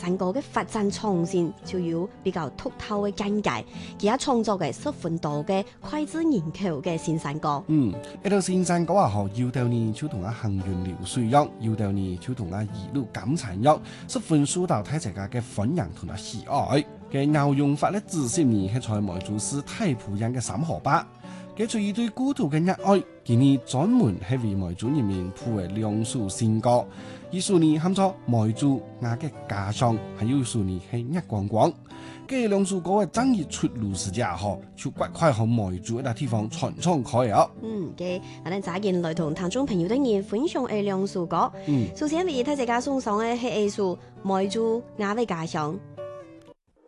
山歌嘅發展創新就有比較獨透嘅見解，而家創作嘅10分多嘅膾炙人口嘅新山歌。 一條新山歌啊，嗬，有道呢就同行雲流水一樣，有道呢就同一路感殘一樣，10分受到大家嘅歡迎同喜愛。嘅牛用法咧，自10年係在梅州市太浦縣嘅3河壩。佢出於對故土嘅熱愛，今年專門係為梅州人民譜嘅兩首新歌。一首呢喊做梅州我嘅家鄉，還有一首呢係日光光。嘅兩首歌嘅正日出爐時間後，就快向梅州一笪地方傳唱開啊！ 嘅我哋早件來同聽眾朋友等人分享兩首歌。首先為大家送上嘅係一首梅州我嘅家鄉。